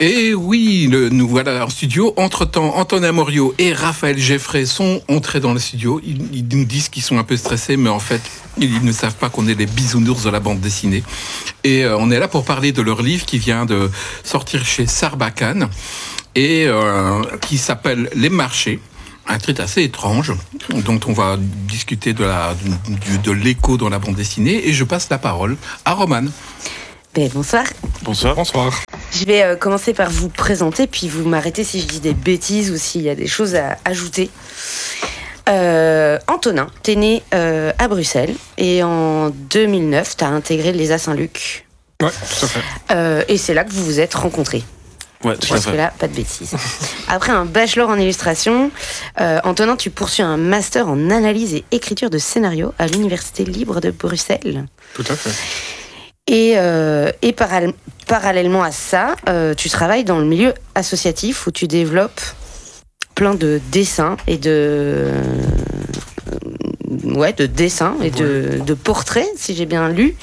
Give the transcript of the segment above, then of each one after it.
Et oui, nous voilà en studio. Entre-temps, Antonin Morio et Raphaël Geffray sont entrés dans le studio. Ils nous disent qu'ils sont un peu stressés, mais en fait, ils ne savent pas qu'on est les bisounours de la bande dessinée. Et on est là pour parler de leur livre qui vient de sortir chez Sarbacane et qui s'appelle Les Marchés. Un titre assez étrange, dont on va discuter de l'écho dans la bande dessinée. Et je passe la parole à Romane. Bonsoir. Bonsoir. Je vais commencer par vous présenter, puis vous m'arrêtez si je dis des bêtises ou s'il y a des choses à ajouter. Antonin, t'es né à Bruxelles et en 2009, t'as intégré l'ESA Saint-Luc. Ouais, tout à fait. Et c'est là que vous vous êtes rencontrés. Ouais, tout à fait. Là, pas de bêtises. Après un bachelor en illustration, Antonin, tu poursuis un master en analyse et écriture de scénario à l'Université libre de Bruxelles. Tout à fait. Et parallèlement à ça, tu travailles dans le milieu associatif où tu développes plein de dessins et de portraits, si j'ai bien lu,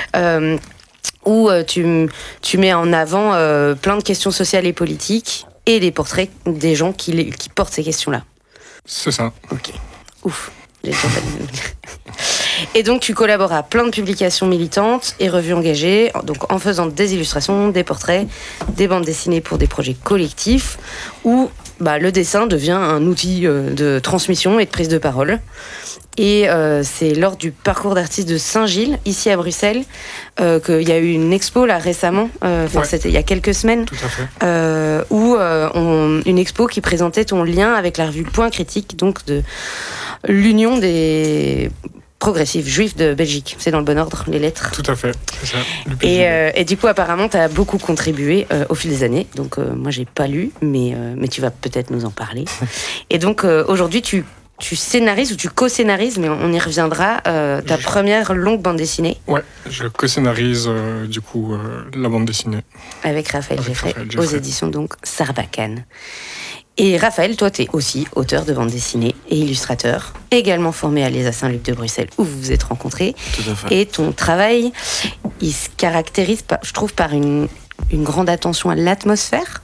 où tu mets en avant plein de questions sociales et politiques et des portraits des gens qui portent ces questions-là. C'est ça. Ok. Ouf. J'ai déjà pas dit. Et donc, tu collabores à plein de publications militantes et revues engagées, donc en faisant des illustrations, des portraits, des bandes dessinées pour des projets collectifs, où le dessin devient un outil de transmission et de prise de parole. Et c'est lors du parcours d'artistes de Saint-Gilles, ici à Bruxelles, qu'il y a eu une expo là récemment, c'était il y a quelques semaines, tout à fait. une expo qui présentait ton lien avec la revue Point Critique, donc de l'Union des progressifs juifs de Belgique. C'est dans le bon ordre, les lettres. Tout à fait, c'est ça. Et du coup, apparemment, tu as beaucoup contribué au fil des années. Donc, moi, j'ai pas lu, mais tu vas peut-être nous en parler. Et donc, aujourd'hui, tu scénarises ou tu co-scénarises, mais on y reviendra, ta première longue bande dessinée. Ouais, je co-scénarise la bande dessinée. Avec Raphaël Geffray, aux éditions donc Sarbacane. Et Raphaël, toi, t'es aussi auteur de bande dessinée et illustrateur, également formé à l'ESA Saint-Luc de Bruxelles, où vous vous êtes rencontrés. Tout à fait. Et ton travail, il se caractérise, je trouve, par une grande attention à l'atmosphère.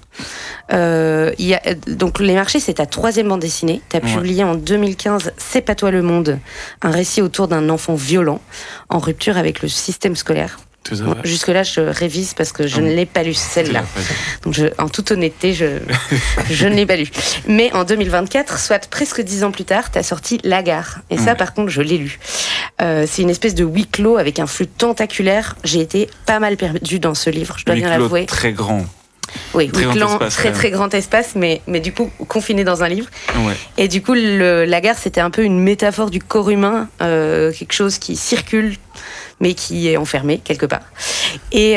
Donc Les Marchés, c'est ta 3e bande dessinée. Tu as publié en 2015 C'est pas toi le monde, un récit autour d'un enfant violent en rupture avec le système scolaire. Jusque-là, je révise parce que je ne l'ai pas lu, celle-là. Donc, en toute honnêteté, je ne l'ai pas lu. Mais en 2024, soit presque 10 ans plus tard, tu as sorti La Gare. Et ça, par contre, je l'ai lu. C'est une espèce de huis clos avec un flux tentaculaire. J'ai été pas mal perdue dans ce livre, je dois bien l'avouer. Très grand. Oui, très grand espace, mais du coup confiné dans un livre. Ouais. Et du coup, La Gare, c'était un peu une métaphore du corps humain, quelque chose qui circule, mais qui est enfermé quelque part. Et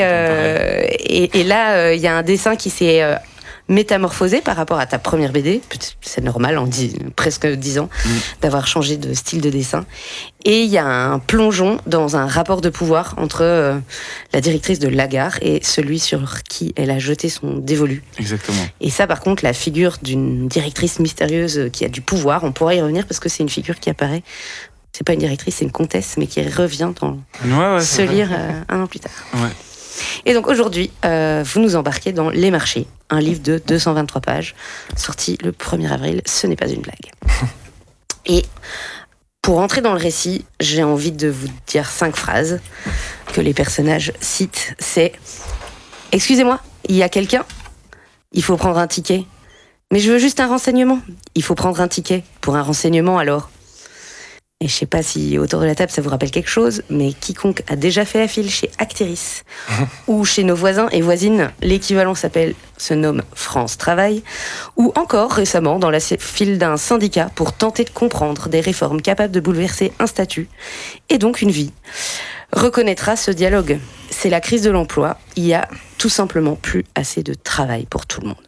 là, il y a un dessin qui s'est métamorphosé par rapport à ta première BD. C'est normal, en presque 10 ans, d'avoir changé de style de dessin. Et il y a un plongeon dans un rapport de pouvoir entre la directrice de La Gare et celui sur qui elle a jeté son dévolu. Exactement. Et ça, par contre, la figure d'une directrice mystérieuse qui a du pouvoir, on pourra y revenir parce que c'est une figure qui apparaît. C'est pas une directrice, c'est une comtesse, mais qui revient dans ce livre un an plus tard. Ouais. Et donc aujourd'hui, vous nous embarquez dans Les Marchés, un livre de 223 pages, sorti le 1er avril, ce n'est pas une blague. Et pour entrer dans le récit, j'ai envie de vous dire 5 phrases que les personnages citent. C'est « Excusez-moi, il y a quelqu'un ? Il faut prendre un ticket. Mais je veux juste un renseignement. Il faut prendre un ticket. Pour un renseignement, alors ?» Et je sais pas si autour de la table ça vous rappelle quelque chose, mais quiconque a déjà fait la file chez Actiris ou chez nos voisins et voisines, l'équivalent se nomme France Travail, ou encore récemment dans la file d'un syndicat pour tenter de comprendre des réformes capables de bouleverser un statut et donc une vie, reconnaîtra ce dialogue. C'est la crise de l'emploi, il y a tout simplement plus assez de travail pour tout le monde.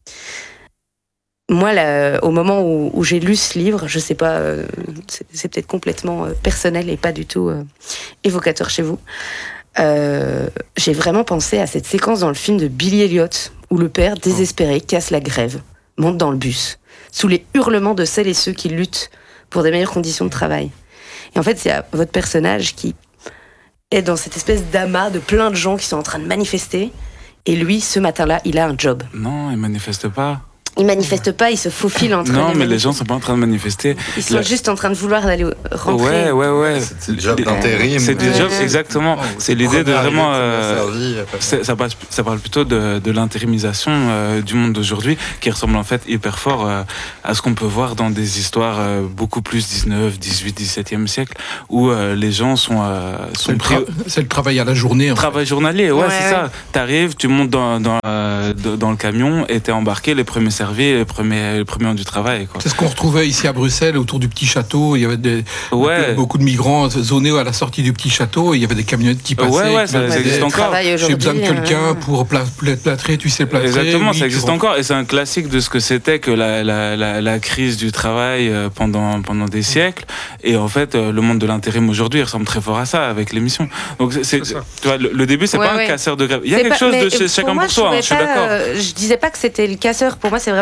Moi, au moment où j'ai lu ce livre, je sais pas, c'est peut-être complètement personnel et pas du tout évocateur chez vous. J'ai vraiment pensé à cette séquence dans le film de Billy Elliot, où le père, désespéré, casse la grève, monte dans le bus, sous les hurlements de celles et ceux qui luttent pour des meilleures conditions de travail. Et en fait, c'est votre personnage qui est dans cette espèce d'amas de plein de gens qui sont en train de manifester. Et lui, ce matin-là, il a un job. Non, ils manifestent pas. Il manifeste pas, il se faufile entre Non, mais les gens sont pas en train de manifester. Ils sont juste en train de vouloir aller rentrer. Ouais. C'est le job d'intérim. C'est du job, exactement. C'est l'idée de vraiment. Ça parle plutôt de l'intérimisation du monde d'aujourd'hui, qui ressemble en fait hyper fort à ce qu'on peut voir dans des histoires beaucoup plus 19, 18, 17e siècle, où les gens sont pris. C'est le travail à la journée. Travail journalier, c'est ça. T'arrives, tu montes dans le camion et t'es embarqué, les premiers servis, les premiers ont du travail. Quoi. C'est ce qu'on retrouvait ici à Bruxelles, autour du petit château. Il y avait beaucoup de migrants zonés à la sortie du petit château. Et il y avait des camionnettes qui passaient. Ça existe encore. J'ai besoin de quelqu'un pour plâtrer, tu sais plâtrer. Exactement, ça existe encore. Et c'est un classique de ce que c'était que la crise du travail pendant des siècles. Et en fait, le monde de l'intérim aujourd'hui ressemble très fort à ça, avec l'émission. Donc, tu vois, le début, c'est pas un casseur de grève. Il y a quelque chose de chacun pour soi, je suis d'accord. Je disais pas que c'était le casseur. Pour moi, c'est